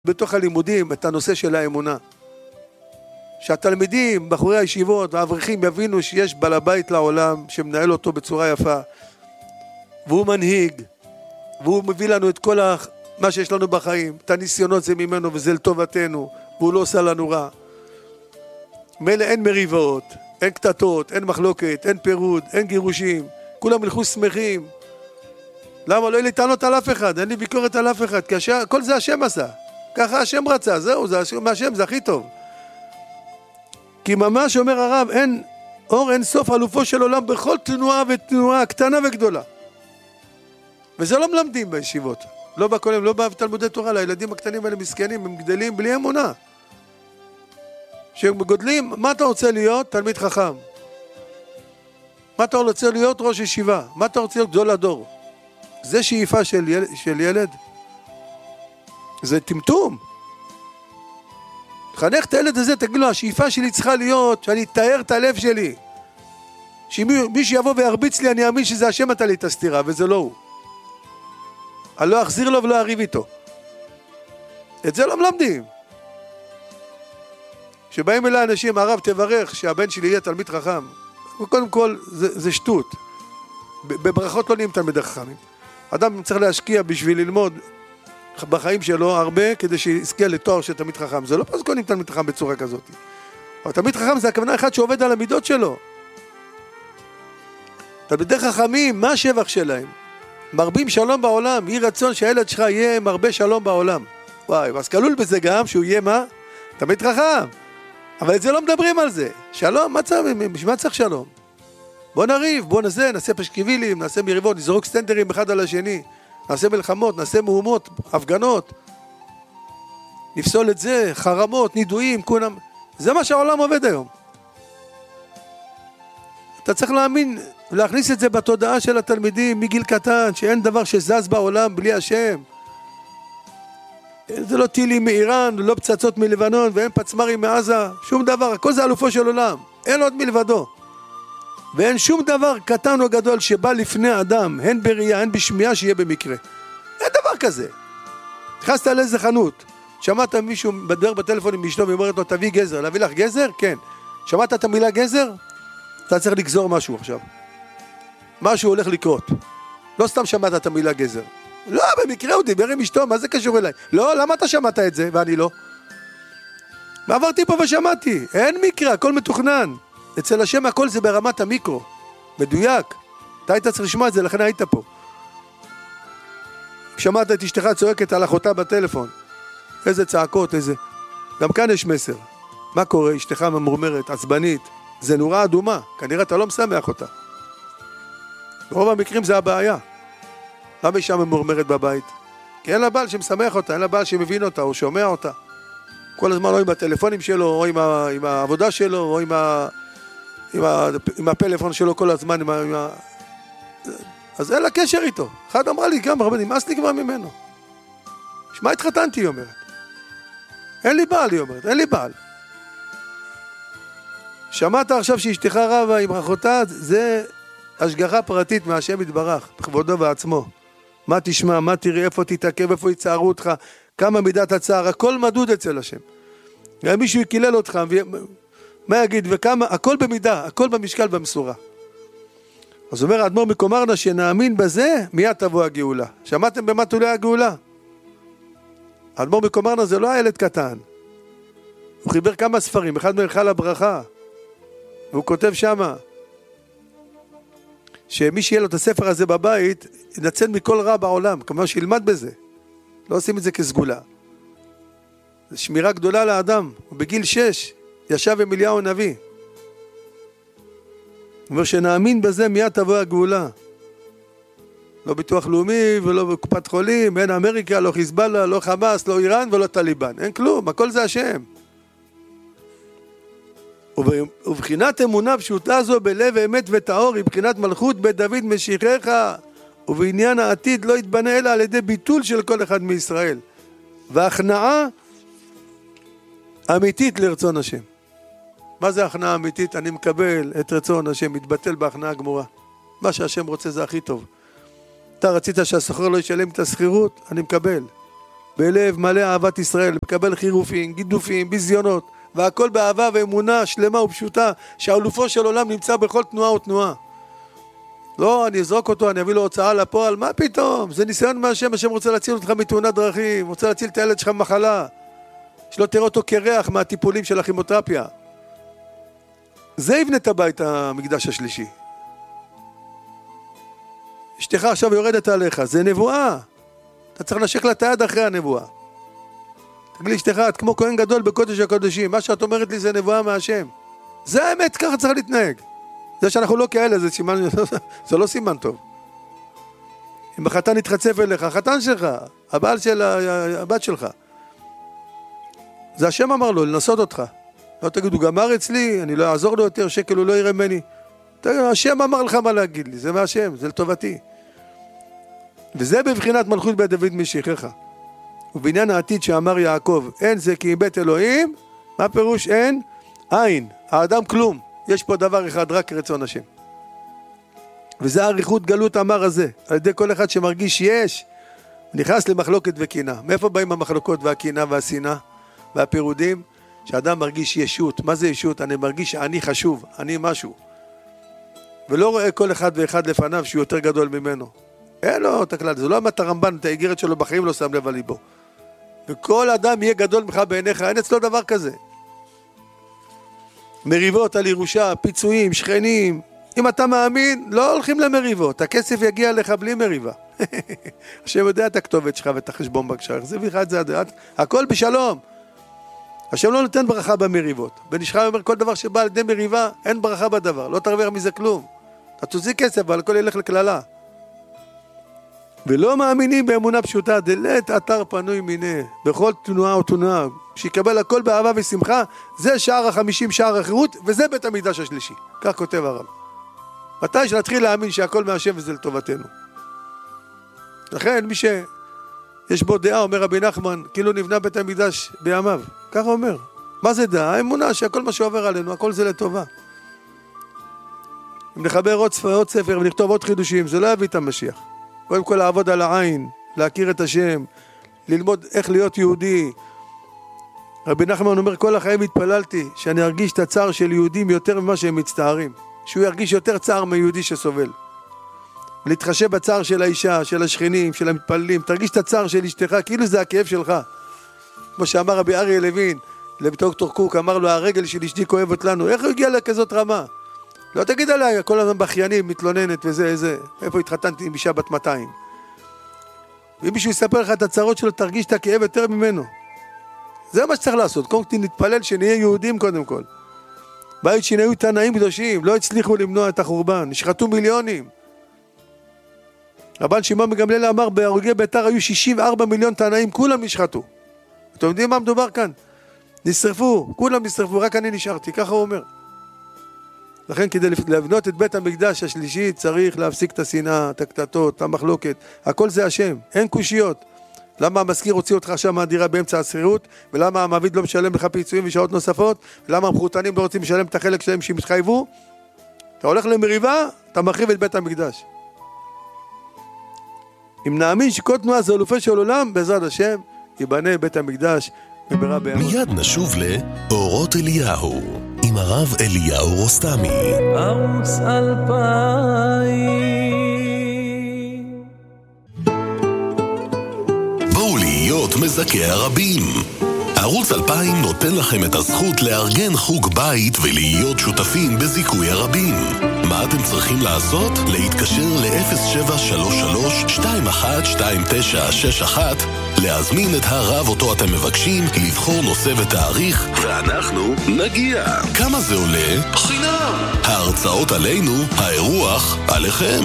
בתוך הלימודים את הנושא של האמונה. שהתלמידים, בחורי הישיבות והאברכים יבינו שיש בעל הבית לעולם שמנהל אותו בצורה יפה. והוא מנהיג, והוא מביא לנו את כל מה שיש לנו בחיים. את הניסיונות זה ממנו וזה לטובתנו, והוא לא עושה לנו רע. מילא אין מריבות, אין קטטות, אין מחלוקת, אין פירוד, אין גירושים. כולם הלכו שמחים. למה? לא יהיה לי טענות על אף אחד, אין לי ביקורת על אף אחד, כי כל זה השם עשה. ככה השם רצה, זהו, זה השם, זה הכי טוב. כי ממש אומר הרב, אין אור אין סוף אלופו של עולם בכל תנועה ותנועה, קטנה וגדולה. וזה לא מלמדים בישיבות. לא בכולם, לא בתלמודי תורה, לילדים הקטנים האלה מסכנים, הם גדלים בלי אמונה. שהם גודלים, מה אתה רוצה להיות? תלמיד חכם. מה אתה רוצה להיות? ראש ישיבה. מה אתה רוצה להיות? גדול הדור. זה שאיפה של ילד. זה טמטום. חנך את הילד הזה, תגיד לו, השאיפה שלי צריכה להיות שאני אתאר את הלב שלי. שמי שיבוא וירביץ לי, אני אאמין שזה השם נתן לי את הסתירה, וזה לא הוא. אני לא אחזיר לו ולא אריב איתו. את זה לא מלמדים. שבאים אליי אנשים, הרב תברך שהבן שלי יהיה תלמיד חכם. וקודם כל, זה שטות. בברכות לא נהיים תלמידי חכמים. אדם צריך להשקיע בשביל ללמוד בחיים שלו הרבה, כדי שיזכה לתואר של תלמיד חכם. זה לא פשוט קונים תלמיד חכם בצורה כזאת. אבל תלמיד חכם זה הכוונה אחד שעובד על המידות שלו. תלמידי חכמים, מה השבח שלהם? מרבים שלום בעולם, יהי רצון שהילד שלך יהיה מרבה שלום בעולם. וואי, אז כלול בזה גם שהוא יהיה מה? תלמיד חכם. אבל את זה לא מדברים על זה. שלום, מה צריך שלום? בוא נריב, בוא נעשה פשקבילים, נעשה מריבות, נזרוק סטנדרים אחד על השני. נעשה מלחמות, נעשה מהומות, הפגנות. נפסול את זה, חרמות, נידויים, כולם. זה מה שהעולם עובד היום. אתה צריך להאמין, להכניס את זה בתודעה של התלמידים מגיל קטן, שאין דבר שזז בעולם בלי השם. זה לא טילים מאיראן, לא פצצות מלבנון, ואין פצמרים מעזה, שום דבר, הכל זה אלופו של עולם. אין עוד מלבדו. ואין שום דבר קטן או גדול שבא לפני אדם, הן בראייה, הן בשמיעה, שיהיה במקרה. אין דבר כזה. נכנסת על איזה חנות, שמעת מישהו מדבר בטלפון עם אשתו ואומרת לו, תביא גזר, להביא לך גזר? כן. שמעת את המילה גזר? אתה צריך לגזור משהו עכשיו. משהו הולך לקרות. לא סתם שמעת את המילה גזר. לא, במקרה הוא דיבר עם אשתו, מה זה קשור אליי? לא, למה אתה שמעת את זה ואני לא? עברתי פה ושמעתי, אין מקרה, הכל מתוכנן. אצל השם הכל זה ברמת המיקרו, מדויק. אתה היית צריך לשמוע את זה, לכן היית פה. שמעת את אשתך צועקת על אחותה בטלפון. איזה צעקות, איזה... גם כאן יש מסר. מה קורה? אשתך ממורמרת, עצבנית. זה נורה אדומה, כנראה אתה לא משמח אותה. ברוב המקרים זה הבעיה. למה אישה ממורמרת בבית? כי אין לה בעל שמשמח אותה, אין לה בעל שמבין אותה או שומע אותה. כל הזמן או עם הטלפונים שלו, או עם העבודה שלו, או עם הפלאפון שלו כל הזמן. אז אין לה קשר איתו. אחד אמרה לי גם, רבני, נמאס לי כבר ממנו. שמה התחתנתי, היא אומרת. אין לי בעל, היא אומרת, אין לי בעל. שמעת עכשיו שאשתך רבה עם אחותה, זה השגחה פרטית מהשם יתברך, בכבודו ועצמו. מה תשמע, מה תראה, איפה תתעכב, איפה יצערו אותך, כמה מידת הצער, הכל מדוד אצל השם. גם מישהו יקילל אותך, מה יגיד, וכמה, הכל במידה, הכל במשקל במסורה. אז אומר האדמו"ר מקומרנה, שנאמין בזה, מיד תבוא הגאולה. שמעתם במה תולה הגאולה? האדמו"ר מקומרנה זה לא הילד קטן. הוא חיבר כמה ספרים, אחד מהיכל הברכה. והוא כותב שמה, שמי שיהיה לו את הספר הזה בבית, ינצל מכל רע בעולם, כמובן שילמד בזה. לא עושים את זה כסגולה. זו שמירה גדולה לאדם. הוא בגיל 6, ישב עם אליהו הנביא. הוא אומר שנאמין בזה, מיד תבוא הגאולה. לא ביטוח לאומי ולא בקופת חולים, אין אמריקה, לא חיזבאללה, לא חמאס, לא איראן ולא טליבן. אין כלום, הכל זה השם. ובחינת אמונה פשוטה זו בלב אמת וטהור, היא בחינת מלכות בית דוד משיחך, ובעניין העתיד לא יתבנה אלא על ידי ביטול של כל אחד מישראל, והכנעה אמיתית לרצון השם. מה זה הכנעה אמיתית? אני מקבל את רצון השם, מתבטל בהכנעה גמורה. מה שהשם רוצה זה הכי טוב. אתה רצית שהסוחר לא ישלם את הסחירות, אני מקבל. בלב מלא אהבת ישראל, מקבל חירופים, גידופים, ביזיונות, והכל באהבה ואמונה שלמה ופשוטה, שהאלופו של עולם נמצא בכל תנועה ותנועה. לא, אני אזרוק אותו, אני אביא לו הוצאה לפועל, מה פתאום? זה ניסיון מהשם, השם רוצה להציל אותך מתאונת דרכים, רוצה להציל את הילד שלך ממחלה, שלא תראה אותו כריח מהטיפולים של הכימותרפיה. זה יבנה את הבית המקדש השלישי. אשתך עכשיו יורדת עליך, זה נבואה. אתה צריך לשק לה את היד אחרי הנבואה. תגיד לי, אשתך, את כמו כהן גדול בקודש הקודשים, מה שאת אומרת לי זה נבואה מהשם. זה האמת, ככה צריך להתנהג. זה שאנחנו לא כאלה, זה סימן, זה לא סימן טוב. אם החתן יתחצף אליך, החתן שלך, הבעל של הבת שלך. זה השם אמר לו, לנסות אותך. לא תגידו, גמר אצלי, אני לא אעזור לו יותר, שקל הוא לא יראה ממני. השם אמר לך מה להגיד לי, זה מהשם, זה לטובתי. וזה בבחינת מלכות בית דוד משיחך. ובעניין העתיד שאמר יעקב, אין זה כי בית אלוהים, מה פירוש אין? אין, האדם כלום. יש פה דבר אחד, רק רצון השם. וזה האריכות גלות אמר הזה, על ידי כל אחד שמרגיש יש, נכנס למחלוקת וקינה. מאיפה באים המחלוקות והקינה והשנאה והפירודים? שאדם מרגיש ישות. מה זה ישות? אני מרגיש שאני חשוב, אני משהו. ולא רואה כל אחד ואחד לפניו שהוא יותר גדול ממנו. אין לו את הכלל, זה לא אמת הרמב"ן, את האיגרת שלו בחיים לא שם לב על ליבו. וכל אדם יהיה גדול ממך בעיניך, אין אצלו דבר כזה. מריבות על ירושה, פיצויים, שכנים. אם אתה מאמין, לא הולכים למריבות, הכסף יגיע לך בלי מריבה. השם יודע את הכתובת שלך ואת החשבון בקשר, זה לך את זה, הכל בשלום. השם לא נותן ברכה במריבות. בן איש חי אומר, כל דבר שבא על ידי מריבה, אין ברכה בדבר, לא תרוויח מזה כלום. אתה תוציא כסף, אבל הכל ילך לכללה. ולא מאמינים באמונה פשוטה, דלת אתר פנוי מיני, בכל תנועה ותנועה, שיקבל הכל באהבה ושמחה, זה שער ה50, שער החירות, וזה בית המקדש השלישי. כך כותב הרב. מתי שנתחיל להאמין שהכל מהשם וזה לטובתנו. לכן מי שיש בו דעה, אומר רבי נחמן, כאילו נבנה בית המקדש בימיו. ככה אומר. מה זה דעה? האמונה שהכל מה שעובר עלינו, הכל זה לטובה. אם נחבר עוד ספר ונכתוב עוד חידושים, זה לא יביא את המשיח. קודם כל לעבוד על העין, להכיר את השם, ללמוד איך להיות יהודי. רבי נחמן אומר, כל החיים התפללתי שאני ארגיש את הצער של יהודים יותר ממה שהם מצטערים. שהוא ירגיש יותר צער מיהודי שסובל. להתחשב בצער של האישה, של השכנים, של המתפללים. תרגיש את הצער של אשתך, כאילו זה הכאב שלך. כמו שאמר רבי אריה לוין, לדוקטור קוק, אמר לו, הרגל של אשתי כואבת לנו. איך הוא הגיע לכזאת רמה? לא תגיד עליי, כל הזמן בחיינים, מתלוננת וזה. איפה התחתנתי עם אישה בת 200? ואם מישהו יספר לך את הצרות שלו, תרגיש את הכאב יותר ממנו. זה מה שצריך לעשות. קודם כל נתפלל שנהיה יהודים קודם כל. בית שנהיו תנאים קדושים, לא הצליחו למנוע את החורבן, נשחטו מיליונים. רבן שמעון מגמליאל אמר, בהרוגי ביתר היו 64 מיליון תנאים, כולם נשחטו. אתם יודעים מה מדובר כאן? נשרפו, כולם נשרפו, רק אני נשארתי, ככה הוא אומר. לכן כדי לבנות את בית המקדש השלישי צריך להפסיק את השנאה, את הקטטות, את המחלוקת, הכל זה השם, אין קושיות. למה המזכיר הוציא אותך עכשיו מהדירה באמצע השכירות, ולמה המעביד לא משלם לך פיצויים ושעות נוספות, ולמה המחותנים לא רוצים לשלם את החלק שלהם שהם התחייבו? אתה הולך למריבה, אתה מרחיב את בית המקדש. אם נאמין שכל תנועה זה אלופי של עולם, בעזרת השם ייבנה בית המקדש במהרה בימינו. מיד נשוב לאורות אליהו עם הרב אליהו רוסטמי. ערוץ 2000. בואו להיות מזכי הרבים. ערוץ 2000 נותן לכם את הזכות לארגן חוג בית ולהיות שותפים בזיכוי הרבים. מה אתם צריכים לעשות? להתקשר ל-0733-212961, להזמין את הרב אותו אתם מבקשים, לבחור נושא ותאריך, ואנחנו נגיע. כמה זה עולה? חינם. ההרצאות עלינו, האירוח עליכם.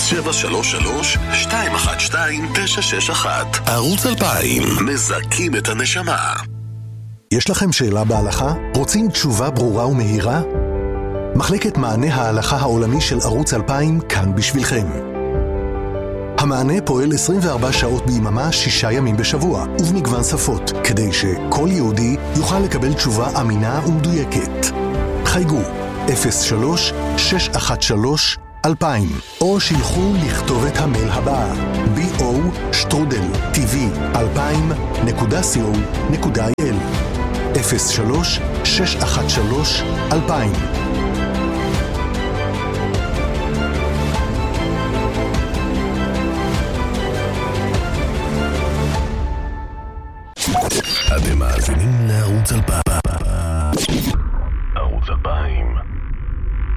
0733-212961. ערוץ 2000, מזכים את הנשמה. יש לכם שאלה בהלכה? רוצים תשובה ברורה ומהירה? מחלקת מענה ההלכה העולמי של ערוץ 2000 כאן בשבילכם. המענה פועל 24 שעות ביממה, 6 ימים בשבוע, ובמגוון שפות, כדי שכל יהודי יוכל לקבל תשובה אמינה ומדויקת. חייגו 03-613-9999 2000, או שילחו לכתובת המייל הבאה bo@tv2000.co.il 03-613-2000. אתם מאזינים לערוץ 2000.